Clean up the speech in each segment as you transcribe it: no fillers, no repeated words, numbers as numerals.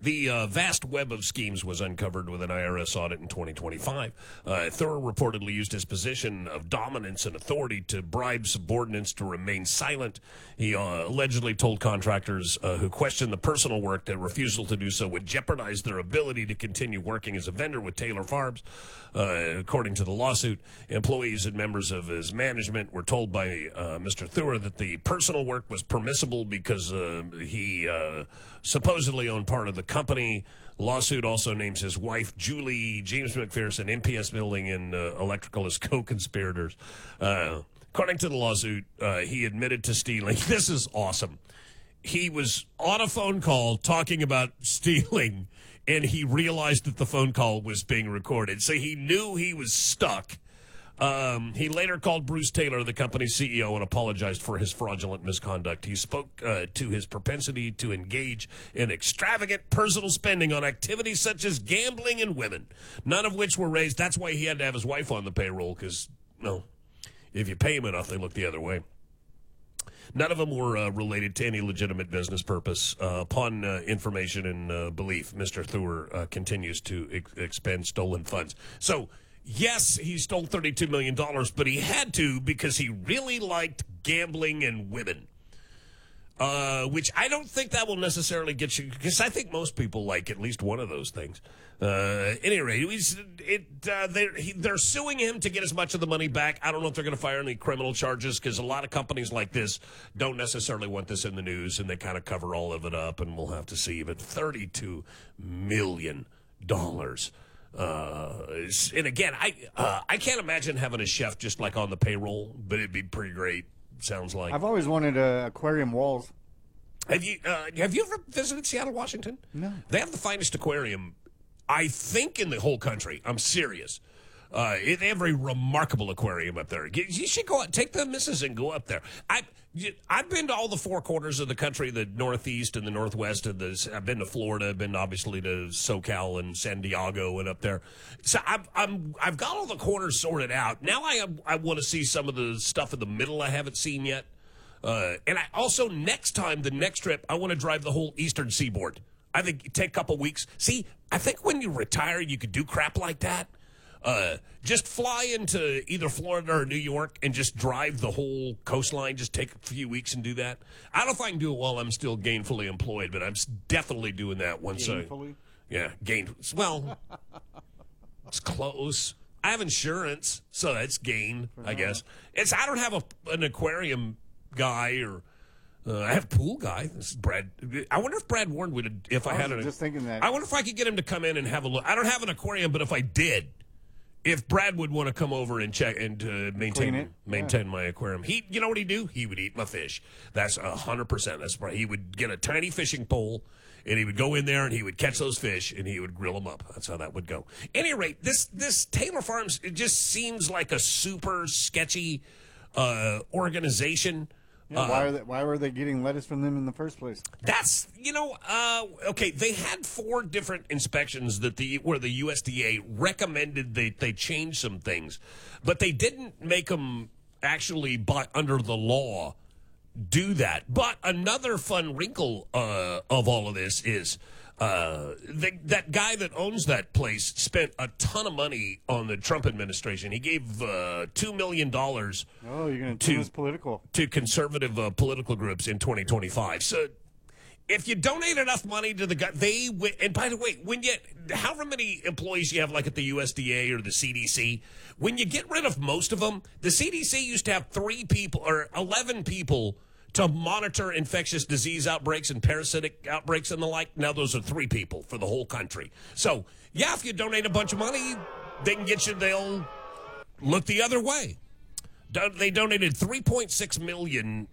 The vast web of schemes was uncovered with an IRS audit in 2025. Thur reportedly used his position of dominance and authority to bribe subordinates to remain silent. He allegedly told contractors who questioned the personal work that refusal to do so would jeopardize their ability to continue working as a vendor with Taylor Farms. According to the lawsuit, employees and members of his management were told by Mr. Thur that the personal work was permissible because he supposedly owned part of the company. Lawsuit also names his wife, Julie, James McPherson, NPS Building, and Electrical as co-conspirators. According to the lawsuit, he admitted to stealing. This is awesome. He was on a phone call talking about stealing, and he realized that the phone call was being recorded. So he knew he was stuck. He later called Bruce Taylor, the company's CEO, and apologized for his fraudulent misconduct. He spoke to his propensity to engage in extravagant personal spending on activities such as gambling and women, none of which were raised. That's why he had to have his wife on the payroll, because, if you pay him enough, they look the other way. None of them were related to any legitimate business purpose. Upon information and belief, Mr. Thur continues to expend stolen funds. So, yes, he stole $32 million, but he had to because he really liked gambling and women. Which I don't think that will necessarily get you, because I think most people like at least one of those things. At any rate, they're suing him to get as much of the money back. I don't know if they're going to fire any criminal charges, because a lot of companies like this don't necessarily want this in the news, and they kind of cover all of it up, and we'll have to see. But $32 million. And again, I can't imagine having a chef just like on the payroll, but it'd be pretty great. Sounds like. I've always wanted aquarium walls. Have you ever visited Seattle, Washington? No. They have the finest aquarium, I think, in the whole country. I'm serious. They have a remarkable aquarium up there. You should go out, take the missus and go up there. I've been to all the four corners of the country, the Northeast and the Northwest. I've been to Florida. I've been obviously to SoCal and San Diego and up there. So I've got all the corners sorted out. Now I want to see some of the stuff in the middle I haven't seen yet. And I also, the next trip, I want to drive the whole Eastern Seaboard. I think take a couple weeks. See, I think when you retire, you could do crap like that. Just fly into either Florida or New York and just drive the whole coastline. Just take a few weeks and do that. I don't know if I can do it while I'm still gainfully employed, but I'm definitely doing that once. Gainfully? Well, it's close. I have insurance, so that's gain, I guess. I don't have an aquarium guy or. I have a pool guy. This is Brad. I wonder if Brad Warren would, if I had just thinking that. I wonder if I could get him to come in and have a look. I don't have an aquarium, but if I did, if Brad would want to come over and check and maintain my aquarium, you know what he'd do? He would eat my fish. That's 100%. That's right. He would get a tiny fishing pole, and he would go in there and he would catch those fish and he would grill them up. That's how that would go. At any rate, this Taylor Farms, it just seems like a super sketchy organization. Yeah, why were they getting lettuce from them in the first place? That's, okay, they had 4 different inspections where the USDA recommended they change some things, but they didn't make them actually, under the law, do that. But another fun wrinkle of all of this is that guy that owns that place spent a ton of money on the Trump administration. He gave $2 million you're going to this political to conservative political groups in 2025. So if you donate enough money to the guy, and by the way, however many employees you have, like at the USDA or the CDC, when you get rid of most of them, the CDC used to have 3 people or 11 people to monitor infectious disease outbreaks and parasitic outbreaks and the like. Now those are 3 people for the whole country. So, yeah, if you donate a bunch of money, they'll look the other way. They donated $3.6 million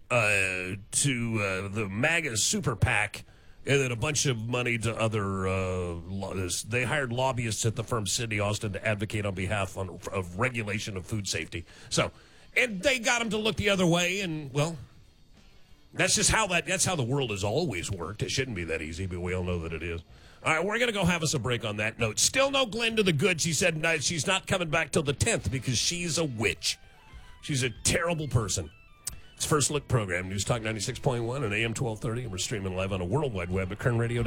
to the MAGA super PAC, and then a bunch of money to other they hired lobbyists at the firm Sidney Austin to advocate on behalf of regulation of food safety. So, and they got them to look the other way, and, well, that's how the world has always worked. It shouldn't be that easy, but we all know that it is. All right, we're going to go have us a break on that note. Still no Glenn to the good. She said she's not coming back till the 10th because she's a witch. She's a terrible person. It's First Look program, News Talk 96.1 and AM 1230, and we're streaming live on a World Wide Web at KernRadio.com.